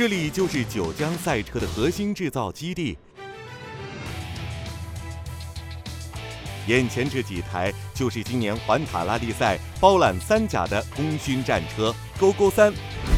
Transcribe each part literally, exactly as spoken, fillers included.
这里就是九江赛车的核心制造基地。眼前这几台就是今年环塔拉力赛包揽三甲的功勋战车勾勾三。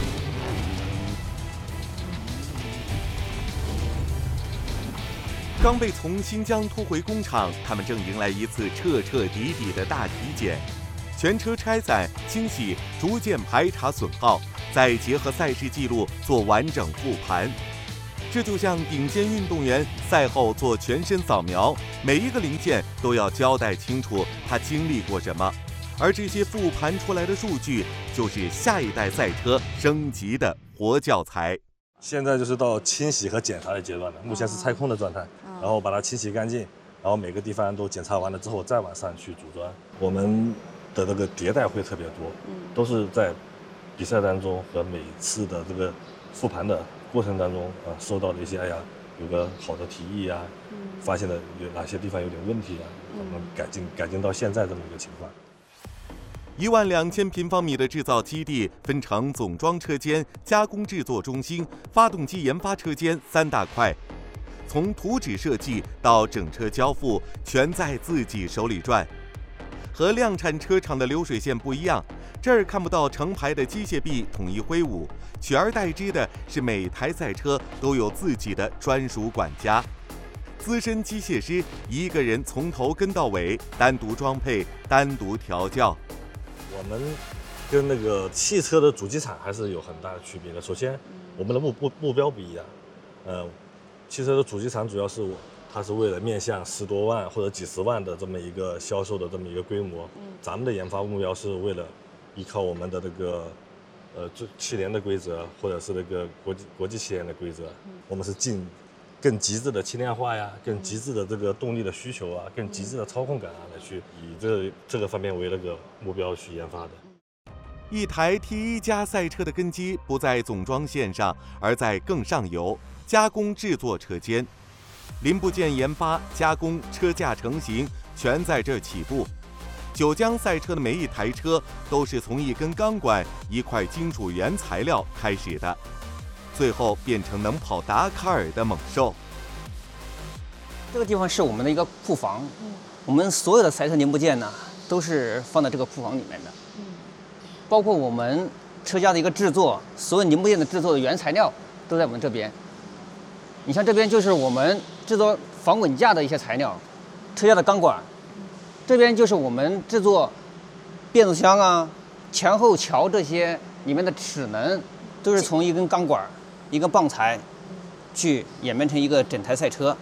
刚被从新疆拖回工厂，他们正迎来一次彻彻底底的大体检，全车拆散、清洗，逐渐排查损耗，再结合赛事记录做完整复盘。这就像顶尖运动员赛后做全身扫描，每一个零件都要交代清楚他经历过什么，而这些复盘出来的数据，就是下一代赛车升级的活教材。 现在就是到清洗和检查的阶段了，目前是拆空的状态，然后把它清洗干净，然后每个地方都检查完了之后，再往上去组装。我们的这个迭代会特别多，都是在比赛当中和每次的这个复盘的过程当中啊，收到的一些哎呀，有个好的提议啊，发现了有哪些地方有点问题啊，我们改进改进到现在这么一个情况。 一万两千平方米的制造基地分成总装车间、加工制作中心、发动机研发车间三大块，从图纸设计到整车交付，全在自己手里转。和量产车厂的流水线不一样，这儿看不到成排的机械臂统一挥舞，取而代之的是每台赛车都有自己的专属管家。资深机械师一个人从头跟到尾，单独装配，单独调教。 我们跟那个汽车的主机厂还是有很大的区别的。首先，我们的目目目标不一样。呃，汽车的主机厂主要是我，它是为了面向十多万或者几十万的这么一个销售的这么一个规模。咱们的研发目标是为了依靠我们的这个呃汽联的规则，或者是那个国际国际汽联的规则，我们是尽更极致的轻量化呀，更极致的这个动力的需求啊，更极致的操控感啊，来去以这这个方面为那个目标去研发的。 一台 T 一 加赛车的根基不在总装线上，而在更上游加工制作车间，零部件研发、加工、车架成型，全在这起步。九江赛车的每一台车都是从一根钢管、一块金属原材料开始的。最后变成能跑达喀尔的猛兽。 这个地方是我们的一个库房，嗯、我们所有的赛车零部件呢，都是放在这个库房里面的，嗯、包括我们车架的一个制作，所有零部件的制作的原材料都在我们这边。你像这边就是我们制作防滚架的一些材料，车架的钢管，这边就是我们制作变速箱啊、前后桥这些里面的齿轮，都是从一根钢管、一个棒材去演变成一个整台赛车。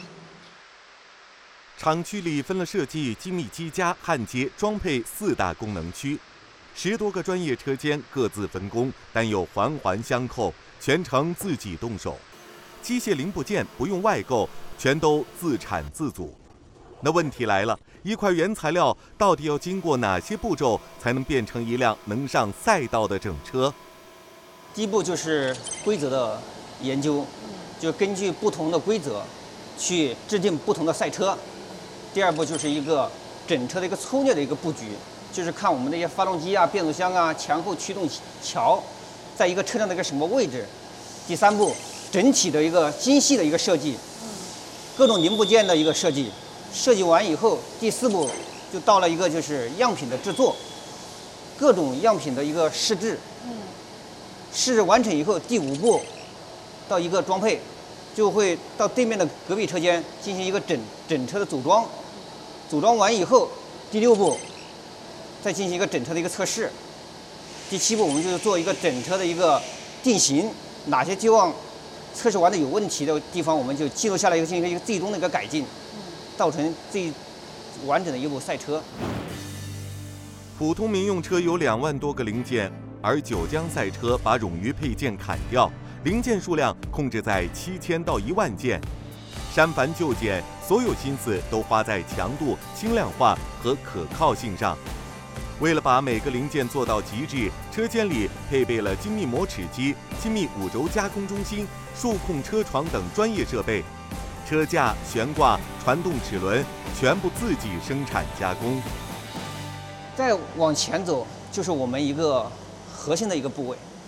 厂区里分了设计、精密机加、焊接、装配四大功能区，十多个专业车间各自分工，但又环环相扣，全程自己动手。机械零部件不用外购，全都自产自组。那问题来了，一块原材料到底要经过哪些步骤，才能变成一辆能上赛道的整车？ 第一步就是规则的研究，就根据不同的规则去制定不同的赛车。第二步就是一个整车的一个粗略的一个布局，就是看我们的一些发动机啊、变速箱啊、前后驱动桥，在一个车辆的一个什么位置。第三步，整体的一个精细的一个设计，各种零部件的一个设计。设计完以后，第四步就到了一个就是样品的制作，各种样品的一个试制。试制完成以后，第五步到一个装配，就会到对面的隔壁车间进行一个整整车的组装。组装完以后，第六步再进行一个整车的一个测试。第七步我们就是做一个整车的一个定型，哪些地方测试完的有问题的地方，我们就记录下来，一个进行一个最终的一个改进，造成最完整的一部赛车。 普通民用车有两万多个零件，而九江赛车把冗余配件砍掉，零件数量控制在七千到一万件。删繁就简，所有心思都花在强度、轻量化和可靠性上。为了把每个零件做到极致，车间里配备了精密磨齿机、精密五轴加工中心、数控车床等专业设备。车架、悬挂、传动齿轮全部自己生产加工。 再往前走，就是我们一个核心的一个部位，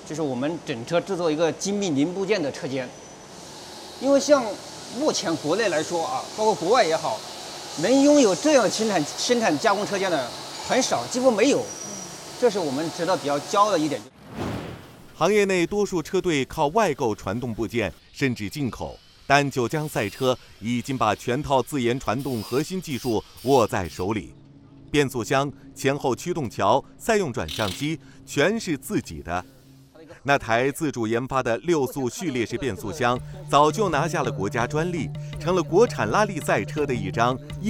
这是我们整车制作一个精密零部件的车间。因为像目前国内来说啊，包括国外也好，能拥有这样的生产生产加工车间的很少，几乎没有。这是我们值得比较骄傲的一点。 行业内多数车队靠外购传动部件，甚至进口，但九江赛车已经把全套自研传动核心技术握在手里，变速箱、前后驱动桥、赛用转向机全是自己的。那台自主研发的六速序列式变速箱早就拿下了国家专利，成了国产拉力赛车的一张